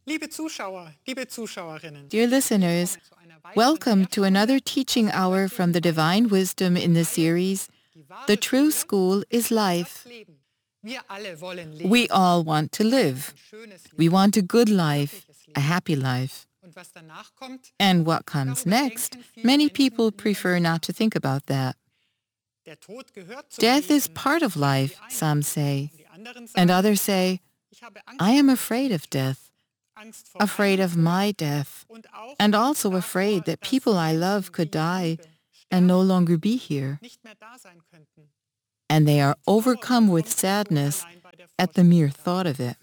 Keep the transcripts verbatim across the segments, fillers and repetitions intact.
Liebe Zuschauer, liebe Zuschauerinnen, Dear listeners, welcome to another teaching hour from the Divine Wisdom in the series, The True School is Life. We all want to live. We want a good life, a happy life. And what comes next, many people prefer not to think about that. Death is part of life, some say, and others say, I am afraid of death, afraid of my death, and also afraid that people I love could die and no longer be here. And they are overcome with sadness at the mere thought of it.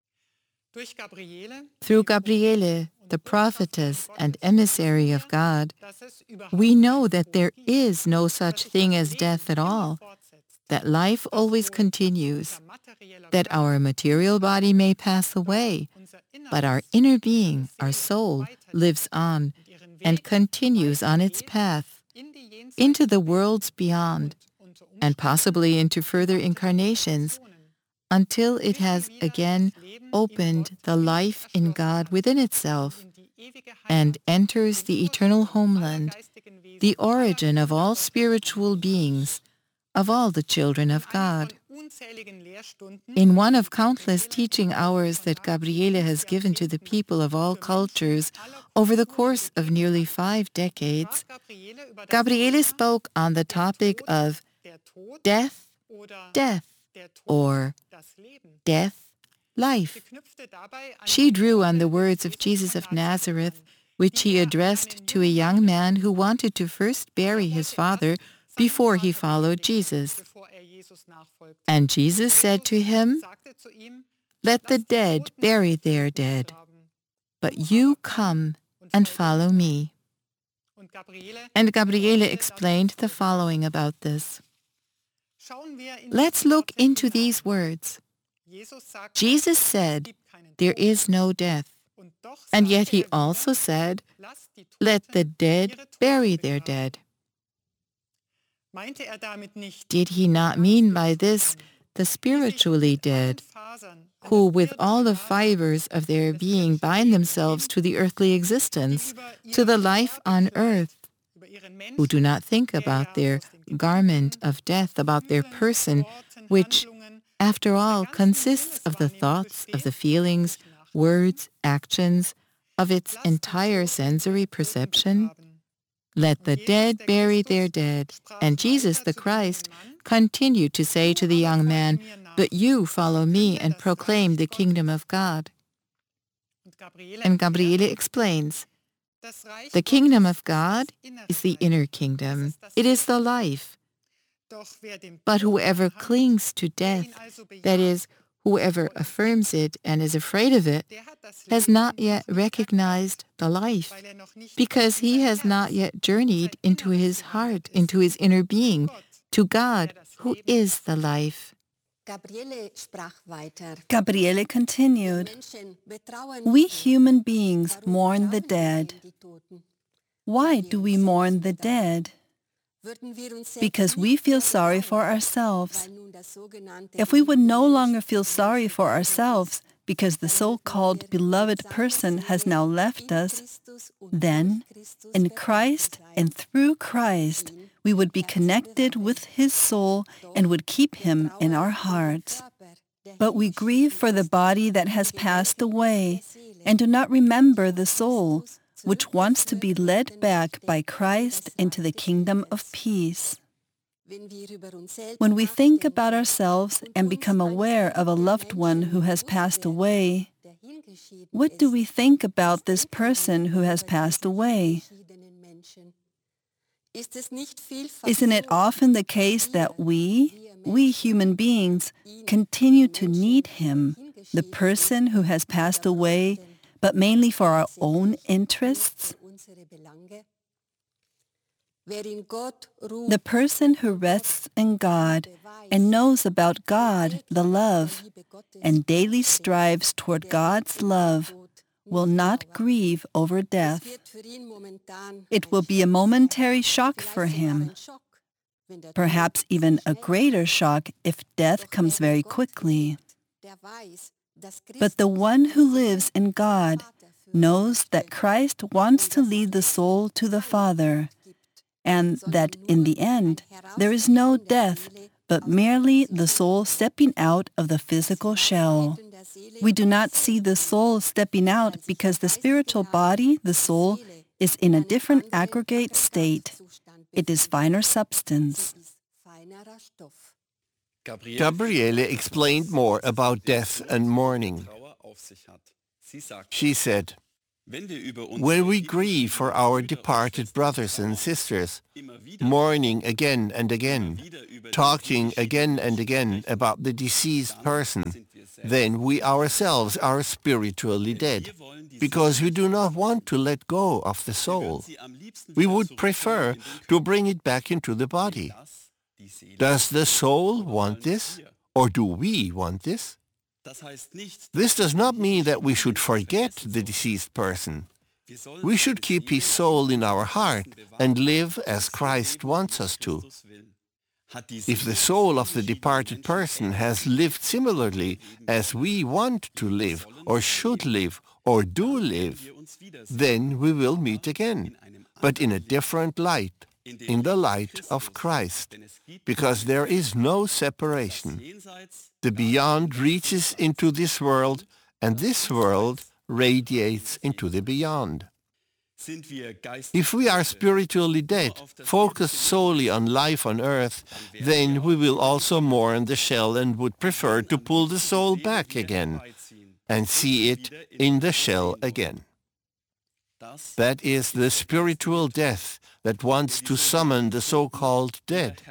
Through Gabriele, the prophetess and emissary of God, we know that there is no such thing as death at all, that life always continues, that our material body may pass away, but our inner being, our soul, lives on and continues on its path into the worlds beyond, and possibly into further incarnations, until it has again opened the life in God within itself and enters the eternal homeland, the origin of all spiritual beings, of all the children of God. In one of countless teaching hours that Gabriele has given to the people of all cultures over the course of nearly five decades, Gabriele spoke on the topic of death, death, or death, life. She drew on the words of Jesus of Nazareth, which he addressed to a young man who wanted to first bury his father before he followed Jesus. And Jesus said to him, "Let the dead bury their dead, but you come and follow me." And Gabriele explained the following about this. Let's look into these words. Jesus said, there is no death. And yet he also said, let the dead bury their dead. Did he not mean by this the spiritually dead, who with all the fibers of their being bind themselves to the earthly existence, to the life on earth, who do not think about their garment of death, about their person, which, after all, consists of the thoughts, of the feelings, words, actions, of its entire sensory perception? Let the dead bury their dead. And Jesus the Christ continued to say to the young man, but you follow me and proclaim the kingdom of God. And Gabriele explains, the kingdom of God is the inner kingdom. It is the life. But whoever clings to death, that is, whoever affirms it and is afraid of it, has not yet recognized the life, because he has not yet journeyed into his heart, into his inner being, to God, who is the life. Gabriele continued, we human beings mourn the dead. Why do we mourn the dead? Because we feel sorry for ourselves. If we would no longer feel sorry for ourselves because the so-called beloved person has now left us, then, in Christ and through Christ, we would be connected with his soul and would keep him in our hearts. But we grieve for the body that has passed away and do not remember the soul, which wants to be led back by Christ into the kingdom of peace. When we think about ourselves and become aware of a loved one who has passed away, what do we think about this person who has passed away? Isn't it often the case that we, we human beings, continue to need him, the person who has passed away, but mainly for our own interests? The person who rests in God and knows about God, the love, and daily strives toward God's love, will not grieve over death. It will be a momentary shock for him, perhaps even a greater shock if death comes very quickly. But the one who lives in God knows that Christ wants to lead the soul to the Father, and that in the end there is no death, but merely the soul stepping out of the physical shell. We do not see the soul stepping out because the spiritual body, the soul, is in a different aggregate state. It is finer substance. Gabriele explained more about death and mourning. She said, "When we grieve for our departed brothers and sisters, mourning again and again, talking again and again about the deceased person, then we ourselves are spiritually dead, because we do not want to let go of the soul. We would prefer to bring it back into the body. Does the soul want this, or do we want this? This does not mean that we should forget the deceased person. We should keep his soul in our heart and live as Christ wants us to. If the soul of the departed person has lived similarly as we want to live, or should live, or do live, then we will meet again, but in a different light, in the light of Christ, because there is no separation. The beyond reaches into this world, and this world radiates into the beyond. If we are spiritually dead, focused solely on life on earth, then we will also mourn the shell and would prefer to pull the soul back again and see it in the shell again. That is the spiritual death that wants to summon the so-called dead.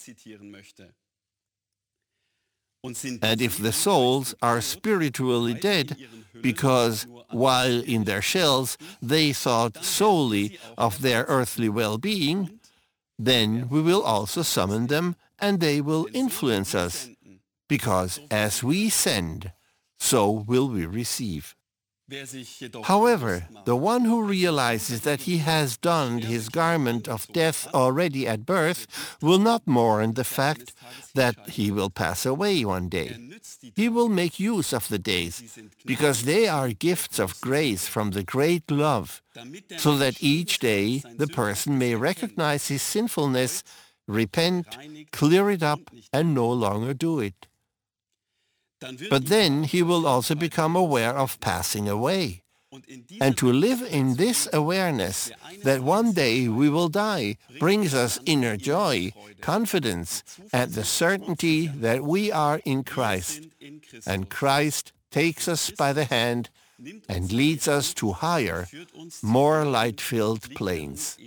And if the souls are spiritually dead, because while in their shells they thought solely of their earthly well-being, then we will also summon them and they will influence us, because as we send, so will we receive. However, the one who realizes that he has donned his garment of death already at birth will not mourn the fact that he will pass away one day. He will make use of the days, because they are gifts of grace from the great love, so that each day the person may recognize his sinfulness, repent, clear it up, and no longer do it. But then he will also become aware of passing away. And to live in this awareness that one day we will die brings us inner joy, confidence, and the certainty that we are in Christ. And Christ takes us by the hand and leads us to higher, more light-filled planes.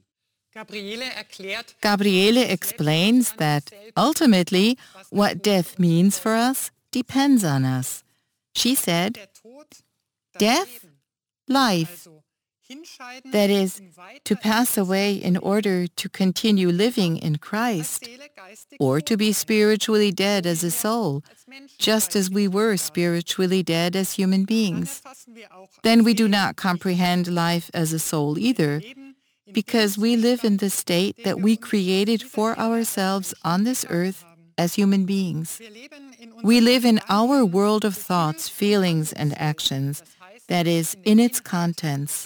Gabriele explains that ultimately what death means for us depends on us. She said, death, life, that is, to pass away in order to continue living in Christ, or to be spiritually dead as a soul, just as we were spiritually dead as human beings. Then we do not comprehend life as a soul either, because we live in the state that we created for ourselves on this earth as human beings. We live in our world of thoughts, feelings, and actions, that is, in its contents.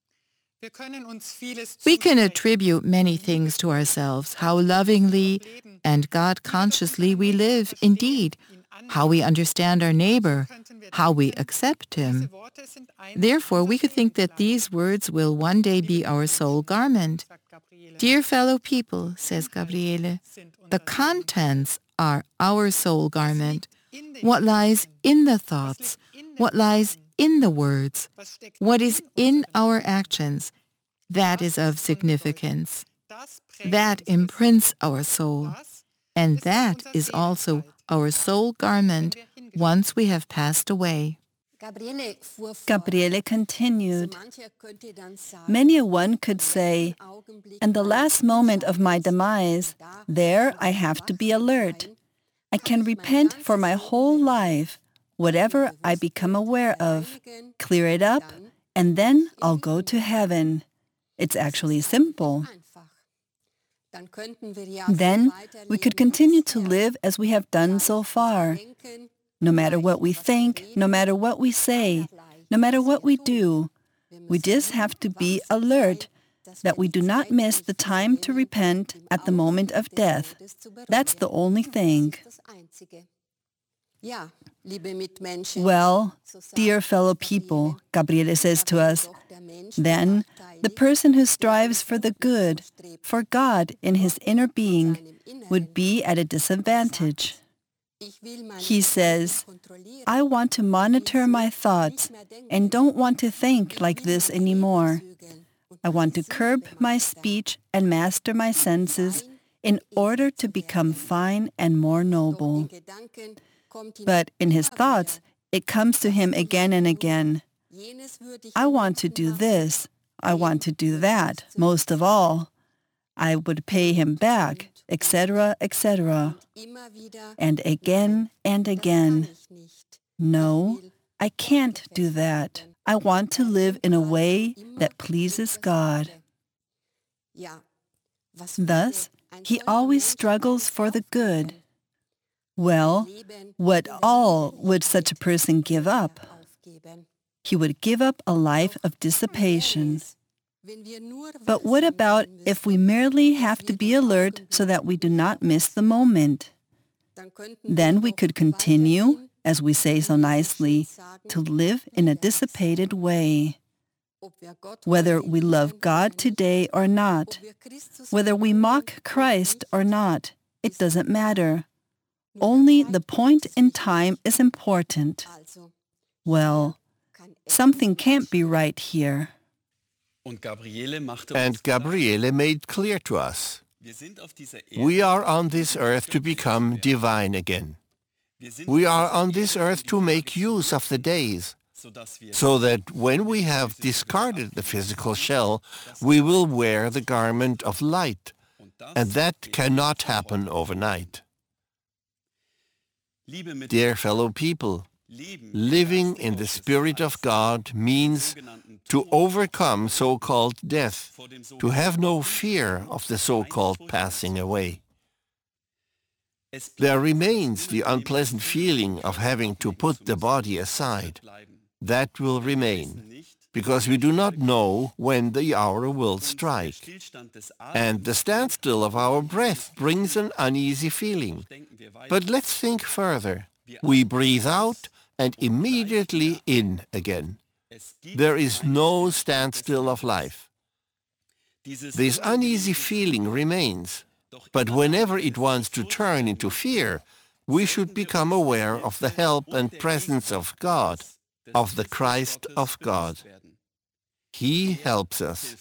We can attribute many things to ourselves, how lovingly and God-consciously we live, indeed, how we understand our neighbor, how we accept him. Therefore, we could think that these words will one day be our soul garment. Dear fellow people, says Gabriele, the contents are our soul garment. What lies in the thoughts, what lies in the words, what is in our actions, that is of significance. That imprints our soul, and that is also our soul garment once we have passed away. Gabriele continued, many a one could say, in the last moment of my demise, there I have to be alert. I can repent for my whole life, whatever I become aware of, clear it up, and then I'll go to heaven. It's actually simple. Then we could continue to live as we have done so far. No matter what we think, no matter what we say, no matter what we do, we just have to be alert that we do not miss the time to repent at the moment of death. That's the only thing. Well, dear fellow people, Gabriele says to us, then the person who strives for the good, for God in his inner being, would be at a disadvantage. He says, I want to monitor my thoughts and don't want to think like this anymore. I want to curb my speech and master my senses in order to become fine and more noble. But in his thoughts, it comes to him again and again. I want to do this. I want to do that. Most of all, I would pay him back, et cetera, et cetera. And again and again. No, I can't do that. I want to live in a way that pleases God. Thus, he always struggles for the good. Well, what all would such a person give up? He would give up a life of dissipation. But what about if we merely have to be alert so that we do not miss the moment? Then we could continue, as we say so nicely, to live in a dissipated way. Whether we love God today or not, whether we mock Christ or not, it doesn't matter. Only the point in time is important. Well, something can't be right here. And Gabriele made clear to us, we are on this earth to become divine again. We are on this earth to make use of the days, so that when we have discarded the physical shell, we will wear the garment of light, and that cannot happen overnight. Dear fellow people, living in the Spirit of God means to overcome so-called death, to have no fear of the so-called passing away. There remains the unpleasant feeling of having to put the body aside. That will remain, because we do not know when the hour will strike. And the standstill of our breath brings an uneasy feeling. But let's think further. We breathe out and immediately in again. There is no standstill of life. This uneasy feeling remains, but whenever it wants to turn into fear, we should become aware of the help and presence of God, of the Christ of God. He helps us.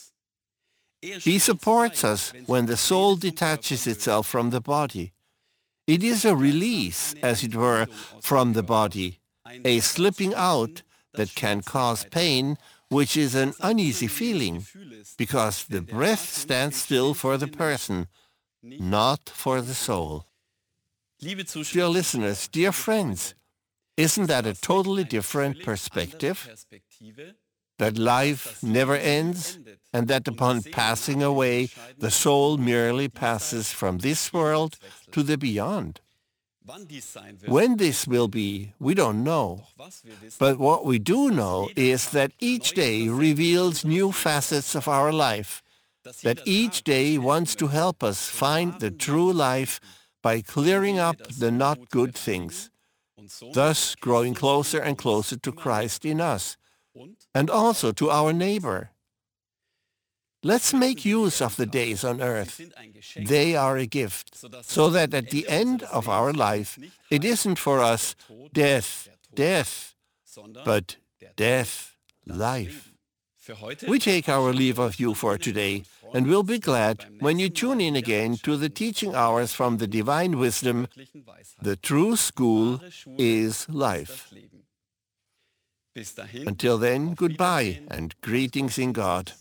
He supports us when the soul detaches itself from the body. It is a release, as it were, from the body, a slipping out that can cause pain, which is an uneasy feeling, because the breath stands still for the person, not for the soul. Dear listeners, dear friends, isn't that a totally different perspective? That life never ends, and that upon passing away, the soul merely passes from this world to the beyond. When this will be, we don't know. But what we do know is that each day reveals new facets of our life, that each day wants to help us find the true life by clearing up the not good things, thus growing closer and closer to Christ in us, and also to our neighbor. Let's make use of the days on earth. They are a gift, so that at the end of our life, it isn't for us death, death, but death, life. We take our leave of you for today, and we'll be glad when you tune in again to the teaching hours from the Divine Wisdom. The true school is life. Until then, goodbye and greetings in God.